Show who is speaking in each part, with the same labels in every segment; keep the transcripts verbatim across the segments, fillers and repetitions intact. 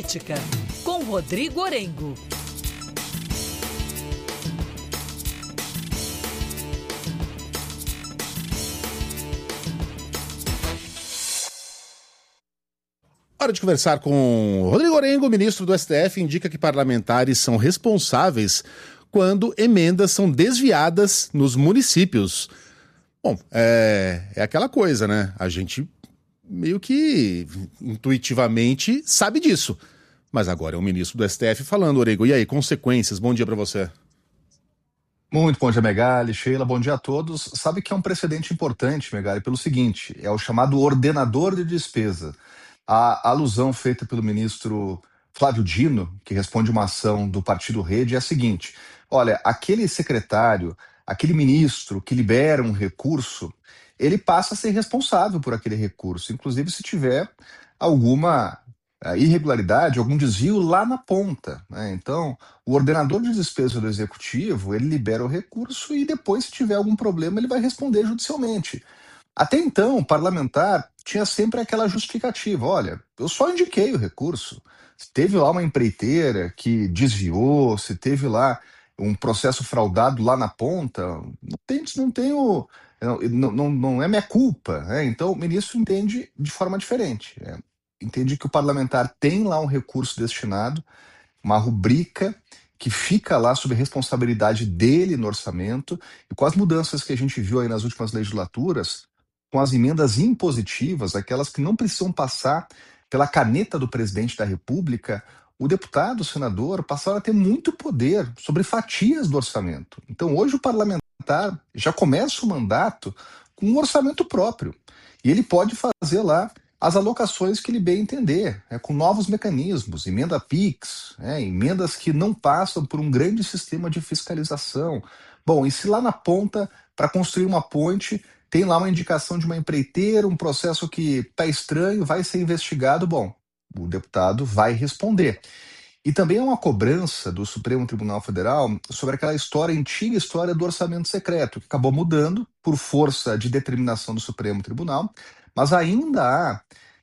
Speaker 1: Política, com Rodrigo Orengo.
Speaker 2: Hora de conversar com Rodrigo Orengo. O ministro do S T F indica que parlamentares são responsáveis quando emendas são desviadas nos municípios. Bom, é, é aquela coisa, né? A gente meio que intuitivamente sabe disso. Mas agora é o ministro do S T F falando, Orengo. E aí, consequências? Bom dia para você.
Speaker 3: Muito bom dia, Megali, Sheila, bom dia a todos. Sabe que é um precedente importante, Megali, pelo seguinte, é o chamado ordenador de despesa. A alusão feita pelo ministro Flávio Dino, que responde uma ação do Partido Rede, é a seguinte: olha, aquele secretário, aquele ministro que libera um recurso, ele passa a ser responsável por aquele recurso, inclusive se tiver alguma uh, irregularidade, algum desvio lá na ponta, né? Então, o ordenador de despesa do executivo, ele libera o recurso e depois, se tiver algum problema, ele vai responder judicialmente. Até então, o parlamentar tinha sempre aquela justificativa: olha, eu só indiquei o recurso. Se teve lá uma empreiteira que desviou, se teve lá um processo fraudado lá na ponta, não tem, não tenho, não, não, não é minha culpa, né? Então o ministro entende de forma diferente. Né? Entende que o parlamentar tem lá um recurso destinado, uma rubrica que fica lá sob responsabilidade dele no orçamento, e com as mudanças que a gente viu aí nas últimas legislaturas, com as emendas impositivas, aquelas que não precisam passar pela caneta do presidente da República, o deputado, o senador, passaram a ter muito poder sobre fatias do orçamento. Então hoje o parlamentar já começa o mandato com um orçamento próprio. E ele pode fazer lá as alocações que ele bem entender, né, com novos mecanismos, emenda PIX, né, emendas que não passam por um grande sistema de fiscalização. Bom, e se lá na ponta, para construir uma ponte, tem lá uma indicação de uma empreiteira, um processo que está estranho, vai ser investigado, bom, o deputado vai responder. E também é uma cobrança do Supremo Tribunal Federal sobre aquela história, antiga história do orçamento secreto, que acabou mudando por força de determinação do Supremo Tribunal, mas ainda há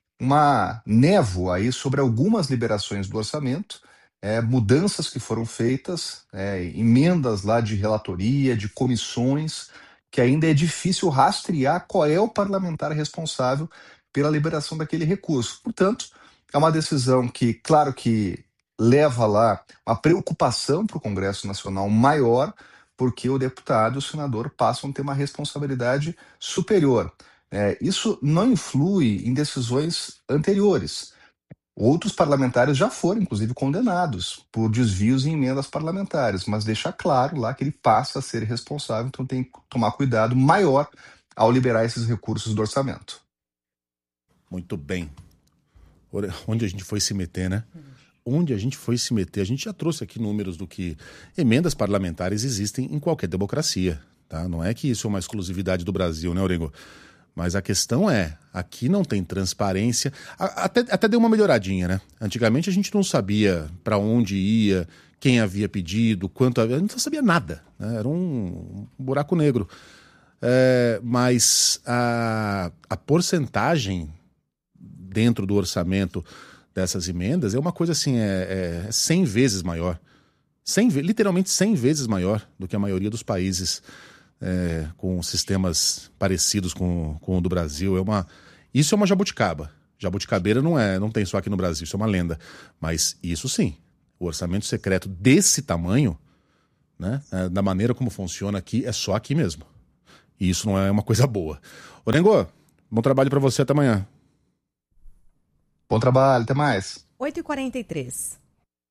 Speaker 3: uma névoa aí sobre algumas liberações do orçamento, é, mudanças que foram feitas, é, emendas lá de relatoria, de comissões, que ainda é difícil rastrear qual é o parlamentar responsável pela liberação daquele recurso. Portanto, é uma decisão que, claro que leva lá uma preocupação para o Congresso Nacional maior, porque o deputado e o senador passam a ter uma responsabilidade superior. É, isso não influi em decisões anteriores. Outros parlamentares já foram, inclusive, condenados por desvios em emendas parlamentares, mas deixa claro lá que ele passa a ser responsável, então tem que tomar cuidado maior ao liberar esses recursos do orçamento.
Speaker 2: Muito bem. Onde a gente foi se meter, né? Onde a gente foi se meter? A gente já trouxe aqui números do que emendas parlamentares existem em qualquer democracia, tá? Não é que isso é uma exclusividade do Brasil, né, Orengo? Mas a questão é, aqui não tem transparência, até, até deu uma melhoradinha, né? Antigamente a gente não sabia para onde ia, quem havia pedido, quanto havia, a gente não sabia nada, né? Era um, um buraco negro. É, mas a, a porcentagem dentro do orçamento dessas emendas é uma coisa assim, é, é cem vezes maior, cem, literalmente cem vezes maior do que a maioria dos países É, com sistemas parecidos com, com o do Brasil. É uma, isso é uma jabuticaba. Jabuticabeira não, é, não tem só aqui no Brasil, isso é uma lenda. Mas isso sim, o orçamento secreto desse tamanho, né, é, da maneira como funciona aqui, é só aqui mesmo. E isso não é uma coisa boa. Orengo, bom trabalho para você, até amanhã.
Speaker 3: Bom trabalho, até mais.
Speaker 1: oito e quarenta e três.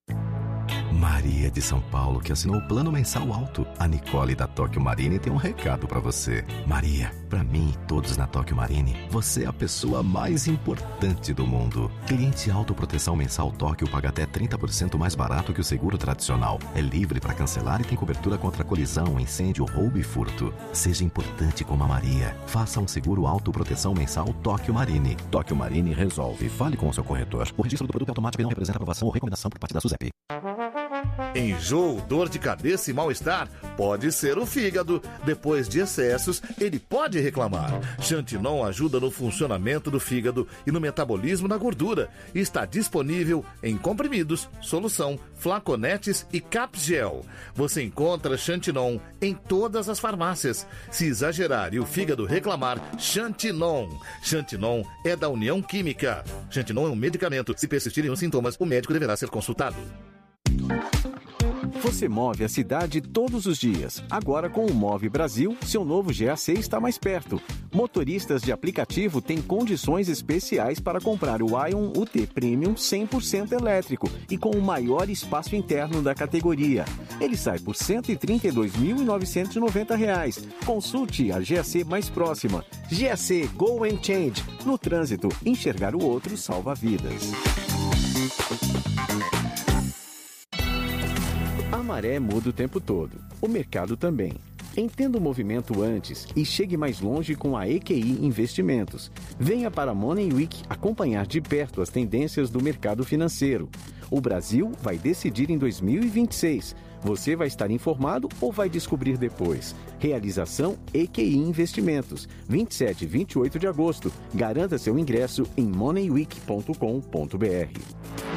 Speaker 4: Maria de São Paulo, que assinou o plano mensal alto. A Nicole da Tóquio Marine tem um recado pra você. Maria, pra mim e todos na Tóquio Marine, você é a pessoa mais importante do mundo. Cliente autoproteção mensal Tóquio paga até trinta por cento mais barato que o seguro tradicional. É livre pra cancelar e tem cobertura contra colisão, incêndio, roubo e furto. Seja importante como a Maria. Faça um seguro autoproteção mensal Tóquio Marine. Tóquio Marine resolve. Fale com o seu corretor. O registro do produto automático não representa aprovação ou recomendação por parte da SUSEP.
Speaker 5: Enjoo, dor de cabeça e mal-estar pode ser o fígado. Depois de excessos, ele pode reclamar. Xantinon ajuda no funcionamento do fígado e no metabolismo da gordura. Está disponível em comprimidos, solução, flaconetes e capgel. Você encontra Xantinon em todas as farmácias. Se exagerar e o fígado reclamar, Xantinon. Xantinon é da União Química. Xantinon é um medicamento. Se persistirem os sintomas, o médico deverá ser consultado.
Speaker 6: Você move a cidade todos os dias. Agora com o Move Brasil, seu novo G A C está mais perto. Motoristas de aplicativo têm condições especiais para comprar o Ion U T Premium cem por cento elétrico e com o maior espaço interno da categoria. Ele sai por cento e trinta e dois mil novecentos e noventa reais. Consulte a G A C mais próxima. G A C Go and Change. No trânsito, enxergar o outro salva vidas. A maré muda o tempo todo. O mercado também. Entenda o movimento antes e chegue mais longe com a E Q I Investimentos. Venha para a Money Week acompanhar de perto as tendências do mercado financeiro. O Brasil vai decidir em dois mil e vinte e seis. Você vai estar informado ou vai descobrir depois? Realização E Q I Investimentos. vinte e sete e vinte e oito de agosto. Garanta seu ingresso em money week ponto com ponto b r.